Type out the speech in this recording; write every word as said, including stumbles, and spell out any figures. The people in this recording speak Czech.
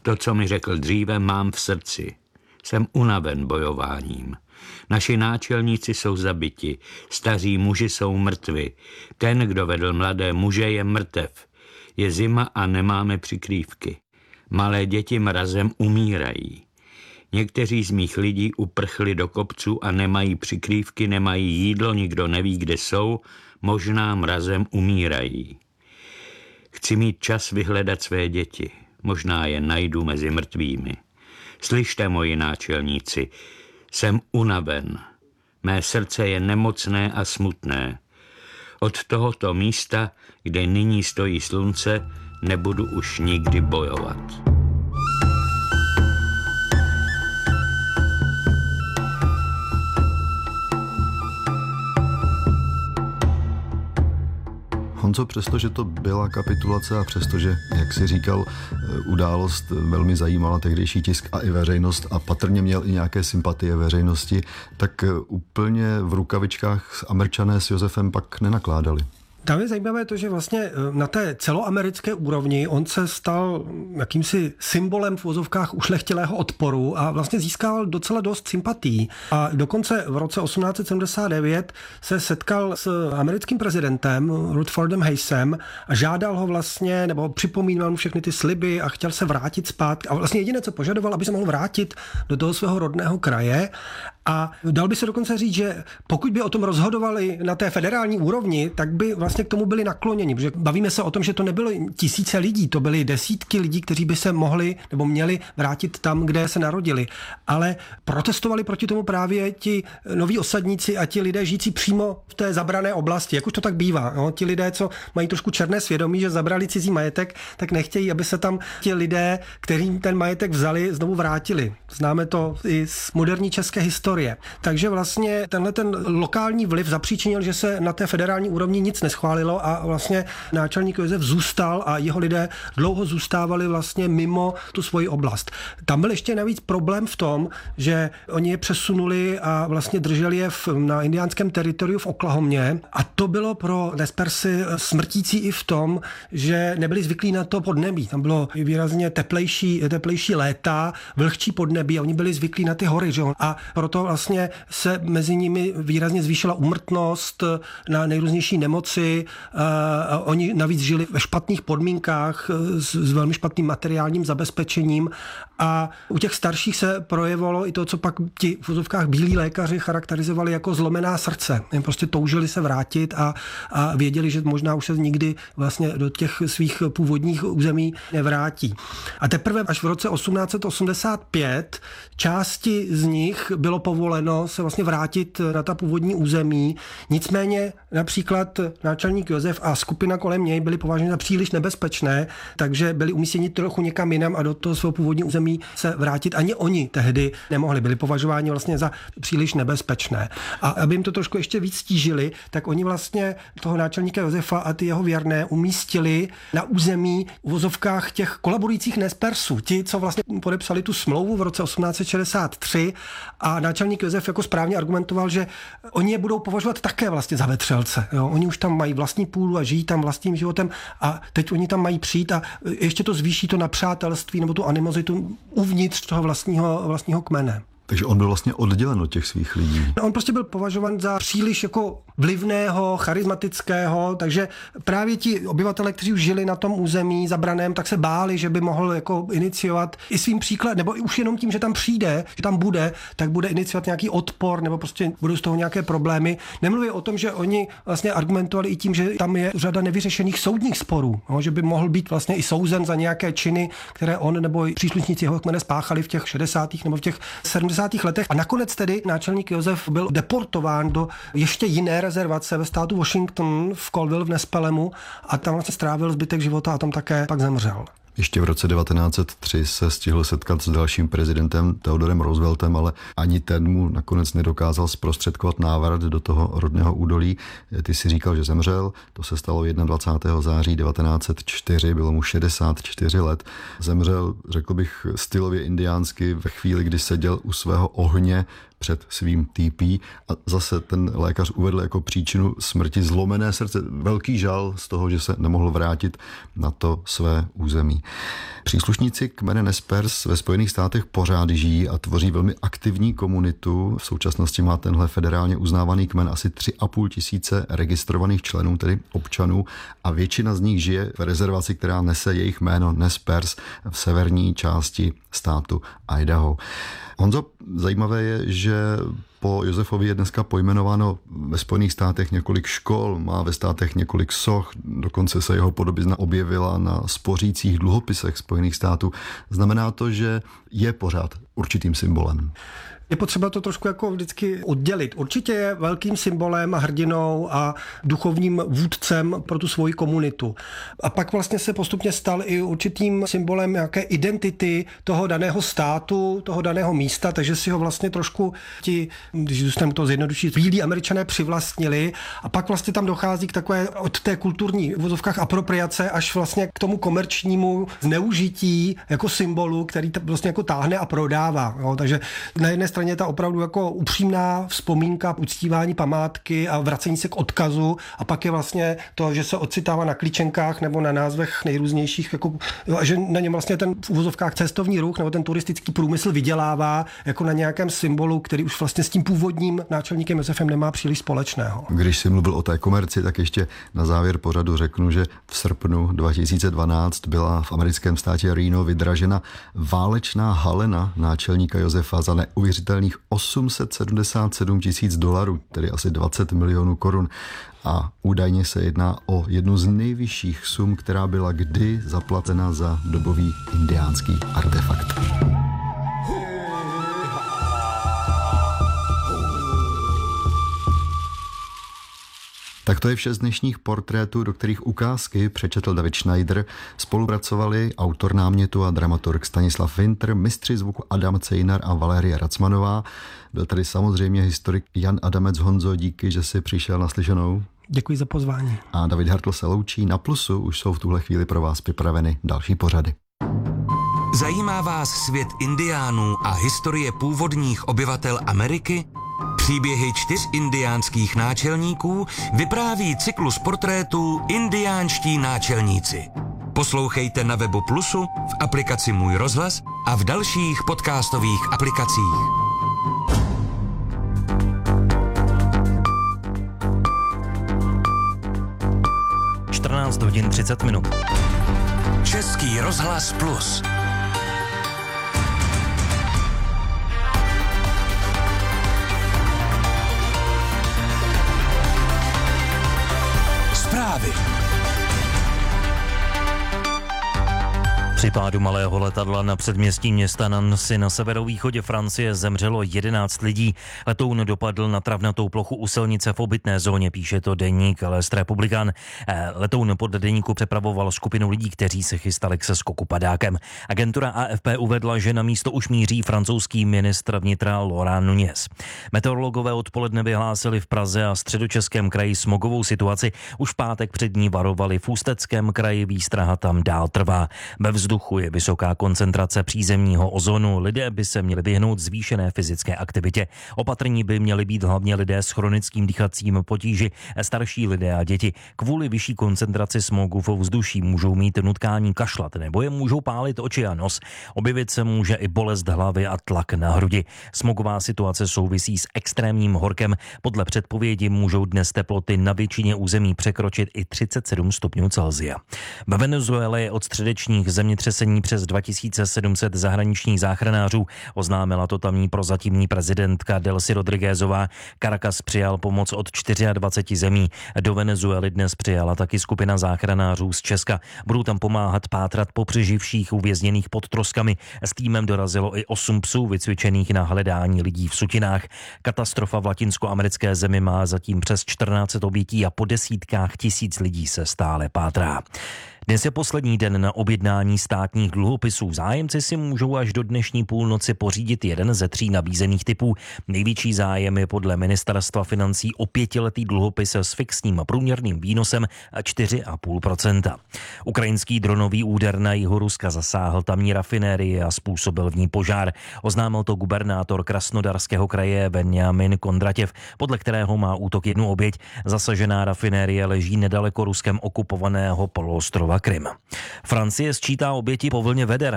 To, co mi řekl dříve, mám v srdci. Jsem unaven bojováním. Naši náčelníci jsou zabiti, staří muži jsou mrtvi. Ten, kdo vedl mladé muže, je mrtev. Je zima a nemáme přikrývky. Malé děti mrazem umírají. Někteří z mých lidí uprchli do kopců a nemají přikrývky, nemají jídlo, nikdo neví, kde jsou, možná mrazem umírají. Chci mít čas vyhledat své děti. Možná je najdu mezi mrtvými. Slyšte, moji náčelníci, jsem unaven. Mé srdce je nemocné a smutné. Od tohoto místa, kde nyní stojí slunce, nebudu už nikdy bojovat. Honzo, přestože to byla kapitulace a přestože, jak jsi říkal, událost velmi zajímala tehdejší tisk a i veřejnost a patrně měl i nějaké sympatie veřejnosti, tak úplně v rukavičkách Američané s Josefem pak nenakládali. Tam je zajímavé to, že vlastně na té celoamerické úrovni on se stal jakýmsi symbolem v uvozovkách ušlechtilého odporu a vlastně získal docela dost sympatií. A dokonce v roce osmnáct set sedmdesát devět se setkal s americkým prezidentem Rutherfordem Hayesem a žádal ho vlastně, nebo připomínal mu všechny ty sliby a chtěl se vrátit zpátky. A vlastně jediné, co požadoval, aby se mohl vrátit do toho svého rodného kraje. A dal by se dokonce říct, že pokud by o tom rozhodovali na té federální úrovni, tak by vlastně k tomu byli nakloněni, protože bavíme se o tom, že to nebylo tisíce lidí, to byly desítky lidí, kteří by se mohli nebo měli vrátit tam, kde se narodili. Ale protestovali proti tomu právě ti noví osadníci a ti lidé žijící přímo v té zabrané oblasti, jak už to tak bývá. No? Ti lidé, co mají trošku černé svědomí, že zabrali cizí majetek, tak nechtějí, aby se tam ti lidé, kterým ten majetek vzali, znovu vrátili. Známe to i z moderní české historie. Takže vlastně tenhle ten lokální vliv zapříčinil, že se na té federální úrovni nic neschválilo a vlastně náčelník Josef zůstal a jeho lidé dlouho zůstávali vlastně mimo tu svoji oblast. Tam byl ještě navíc problém v tom, že oni je přesunuli a vlastně drželi je v, na indiánském teritoriu v Oklahomě a to bylo pro Nez Persy smrtící i v tom, že nebyli zvyklí na to podnebí. Tam bylo výrazně teplejší, teplejší léta, vlhčí podnebí a oni byli zvyklí na ty hory, že? A proto vlastně se mezi nimi výrazně zvýšila úmrtnost na nejrůznější nemoci. A oni navíc žili ve špatných podmínkách s, s velmi špatným materiálním zabezpečením a u těch starších se projevovalo i to, co pak ti v úzovkách bílí lékaři charakterizovali jako zlomená srdce. Jen prostě toužili se vrátit a, a věděli, že možná už se nikdy vlastně do těch svých původních území nevrátí. A teprve až v roce osmnáct set osmdesát pět části z nich bylo povoleno se vlastně vrátit na ta původní území. Nicméně například náčelník Josef a skupina kolem něj byly považovány za příliš nebezpečné, takže byli umístěni trochu někam jinam a do toho svého původního území se vrátit. Ani oni tehdy nemohli, byli považováni vlastně za příliš nebezpečné. A aby jim to trošku ještě víc stížili, tak oni vlastně toho náčelníka Josefa a ty jeho věrné umístili na území v uvozovkách těch kolaborujících Nez Persů. Ti, co vlastně podepsali tu smlouvu v roce osmnáct set šedesát tři a náčelník Josef jako správně argumentoval, že oni je budou považovat také vlastně za vetřelce. Jo? Oni už tam mají vlastní půdu a žijí tam vlastním životem a teď oni tam mají přijít a ještě to zvýší to napřátelství nebo tu animozitu uvnitř toho vlastního, vlastního kmene. Takže on byl vlastně oddělen od těch svých lidí. On prostě byl považován za příliš jako vlivného, charismatického, takže právě ti obyvatele, kteří už žili na tom území zabraném, tak se báli, že by mohl jako iniciovat i svým příkladem, nebo už jenom tím, že tam přijde, že tam bude, tak bude iniciovat nějaký odpor, nebo prostě budou z toho nějaké problémy. Nemluví o tom, že oni vlastně argumentovali i tím, že tam je řada nevyřešených soudních sporů, no, že by mohl být vlastně i souzen za nějaké činy, které on nebo příslušníci jeho kmene spáchali v těch šedesátých nebo v těch sedmdesátých letech. A nakonec tedy náčelník Josef byl deportován do ještě jiné rezervace ve státu Washington v Colville v Nespelemu a tam vlastně strávil zbytek života a tam také pak zemřel. Ještě v roce devatenáct set tři se stihl setkat s dalším prezidentem Theodorem Rooseveltem, ale ani ten mu nakonec nedokázal zprostředkovat návrat do toho rodného údolí. Ty si říkal, že zemřel, to se stalo dvacátého prvního září devatenáct set čtyři, bylo mu šedesát čtyři let. Zemřel, řekl bych, stylově indiánsky ve chvíli, kdy seděl u svého ohně před svým T P a zase ten lékař uvedl jako příčinu smrti zlomené srdce. Velký žal z toho, že se nemohl vrátit na to své území. Příslušníci kmene Nez Perce ve Spojených státech pořád žijí a tvoří velmi aktivní komunitu. V současnosti má tenhle federálně uznávaný kmen asi tři a půl tisíce registrovaných členů, tedy občanů, a většina z nich žije v rezervaci, která nese jejich jméno Nez Perce v severní části státu Idaho. Honzo, zajímavé je, že po Josefovi je dneska pojmenováno ve Spojených státech několik škol, má ve státech několik soch, dokonce se jeho podobizna objevila na spořících dluhopisech Spojených států. Znamená to, že je pořád určitým symbolem. Je potřeba to trošku jako vždycky oddělit. Určitě je velkým symbolem a hrdinou a duchovním vůdcem pro tu svoji komunitu. A pak vlastně se postupně stal i určitým symbolem nějaké identity toho daného státu, toho daného místa, takže si ho vlastně trošku ti, když zůstaneme to zjednodušit, bílí Američané přivlastnili a pak vlastně tam dochází k takové od té kulturní v vozovkách apropriace až vlastně k tomu komerčnímu zneužití jako symbolu, který vlastně jako táhne a prodává. Jo, takže na jedné straně je ta opravdu jako upřímná vzpomínka, uctívání památky a vracení se k odkazu a pak je vlastně to, že se ocitává na klíčenkách nebo na názvech nejrůznějších, jako, jo, a že na něm vlastně ten v uvozovkách cestovní ruch nebo ten turistický průmysl vydělává jako na nějakém symbolu, který už vlastně s tím původním náčelníkem Josefem nemá příliš společného. Když jsi mluvil o té komerci, tak ještě na závěr pořadu řeknu, že v srpnu dva tisíce dvanáct byla v americkém státě Reno vydražena válečná halena náčelníka Josefa za neuvěřitelný osm set sedmdesát sedm tisíc dolarů, tedy asi dvacet milionů korun. A údajně se jedná o jednu z nejvyšších sum, která byla kdy zaplatena za dobový indiánský artefakt. Tak to je vše z dnešních portrétů, do kterých ukázky přečetl David Schneider. Spolupracovali autor námětu a dramaturg Stanislav Winter, mistři zvuku Adam Cejnar a Valérie Racmanová. Byl tady samozřejmě historik Jan Adamec. Honzo, díky, že jsi přišel na slyšenou. Děkuji za pozvání. A David Hartl se loučí. Na Plusu už jsou v tuhle chvíli pro vás připraveny další pořady. Zajímá vás svět indiánů a historie původních obyvatel Ameriky? Příběhy čtyř indiánských náčelníků vypráví cyklus portrétů Indiánští náčelníci. Poslouchejte na webu Plusu, v aplikaci Můj rozhlas a v dalších podcastových aplikacích. čtrnáct hodin třicet minut. Český rozhlas Plus. Zprávy. Při pádu malého letadla na předměstí města Nancy na severovýchodě Francie zemřelo jedenáct lidí. Letoun dopadl na travnatou plochu u silnice v obytné zóně, píše to deník L'Est Republicain. Letoun podle deníku přepravoval skupinu lidí, kteří se chystali k seskoku padákem. Agentura A F P uvedla, že na místo už míří francouzský ministr vnitra Laurent Nunez. Meteorologové odpoledne vyhlásili v Praze a středočeském kraji smogovou situaci. Už v pátek před ní varovali v Ústeckém kraji, výstraha tam dál trvá. Ve vzduchu je vysoká koncentrace přízemního ozonu. Lidé by se měli vyhnout zvýšené fyzické aktivitě. Opatrní by měli být hlavně lidé s chronickým dýchacím potíži, starší lidé a děti. Kvůli vyšší koncentraci smogu v ovzduší můžou mít nutkání kašlat nebo je můžou pálit oči a nos. Objevit se může i bolest hlavy a tlak na hrudi. Smogová situace souvisí s extrémním horkem. Podle předpovědi můžou dnes teploty na většině území překročit i třicet sedm stupňů Celsia. Ve Venezuele je od středečních zemětřesení přes dva tisíce sedm set zahraničních záchranářů, oznámila to tamní prozatímní prezidentka Delcy Rodriguezová. Caracas přijal pomoc od dvacet čtyři zemí. Do Venezuely dnes přijala taky skupina záchranářů z Česka. Budou tam pomáhat pátrat po přeživších uvězněných pod troskami. S týmem dorazilo i osm psů vycvičených na hledání lidí v sutinách. Katastrofa v latinskoamerické zemi má zatím přes čtrnáct set obětí a po desítkách tisíc lidí se stále pátrá. Dnes je poslední den na objednání státních dluhopisů. Zájemci si můžou až do dnešní půlnoci pořídit jeden ze tří nabízených typů. Největší zájem je podle ministerstva financí o pětiletý dluhopis s fixním a průměrným výnosem čtyři celá pět procenta. Ukrajinský dronový úder na jihu Ruska zasáhl tamní rafinérii a způsobil v ní požár. Oznámil to gubernátor Krasnodarského kraje Benjamin Kondratěv, podle kterého má útok jednu oběť. Zasažená rafinérie leží nedaleko Ruskem okupovaného poloostrova Krym. Francie sčítá oběti po vlně veder.